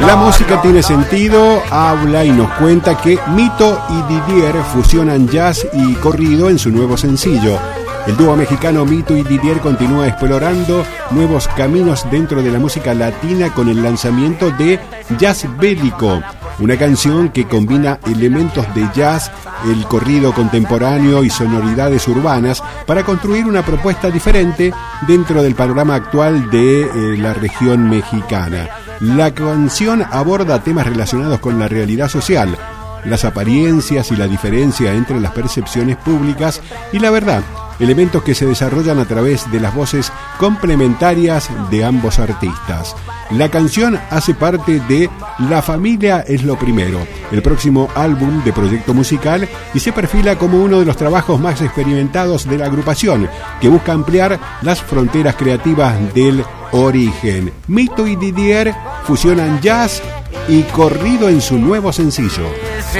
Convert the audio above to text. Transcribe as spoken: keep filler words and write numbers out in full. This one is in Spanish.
La música tiene sentido, habla y nos cuenta que Mito y Didier fusionan jazz y corrido en su nuevo sencillo. El dúo mexicano Mito y Didier continúa explorando nuevos caminos dentro de la música latina con el lanzamiento de Jazz Bélico, una canción que combina elementos de jazz, el corrido contemporáneo y sonoridades urbanas para construir una propuesta diferente dentro del panorama actual de eh, la región mexicana. La canción aborda temas relacionados con la realidad social, las apariencias y la diferencia entre las percepciones públicas y la verdad, elementos que se desarrollan a través de las voces complementarias de ambos artistas. La canción hace parte de La Familia es lo Primero, el próximo álbum de proyecto musical, y se perfila como uno de los trabajos más experimentados de la agrupación, que busca ampliar las fronteras creativas del origen. Mito y Didier fusionan jazz y corrido en su nuevo sencillo.